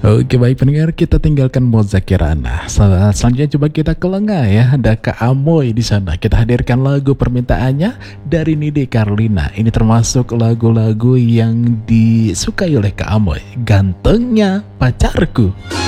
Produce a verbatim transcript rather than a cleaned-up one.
Oke baik pendengar, kita tinggalkan Moza Kirana. Sel- Selanjutnya coba kita ke Lengah ya. Ada Kak Amoy di sana. Kita hadirkan lagu permintaannya dari Nide Carlina. Ini termasuk lagu-lagu yang disukai oleh Kak Amoy. Gantengnya pacarku.